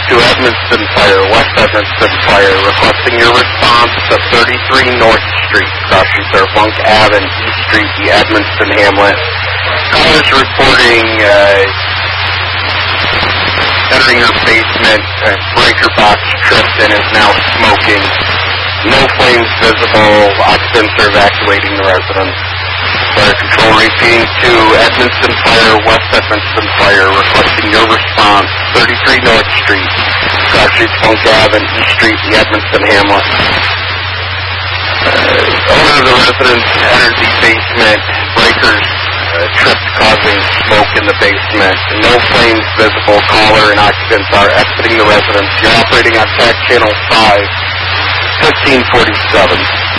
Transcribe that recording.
to Edmonston Fire, West Edmonston Fire, requesting your response to 33 North Street, crossing Funk Ave and East Street, the Edmonston Hamlet. Callers reporting entering her basement, breaker box tripped and is now smoking. No flames visible. Occupants are evacuating the residence. Fire Control repeating to Edmonston Fire, West Edmonston Fire, requesting your response. 33 North Street, Cross Street, Funk Ave, and East Street, the Edmonston Hamlet. Owner of the residence entered the basement. Breakers tripped, causing smoke in the basement. No flames visible. Caller and occupants are exiting the residence. You're operating on TAC Channel 5, 1547.